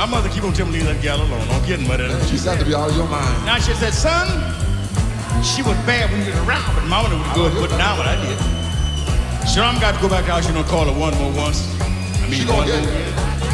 My mother keep on telling me, leave that gal alone. Don't get mad at her. She's got to be out of your mind. Now she said, son, she was bad when you was around, but mama was good putting down what I did. Sure, I'm got to go back out. She don't call her one more once. I mean, she gonna one get more. it.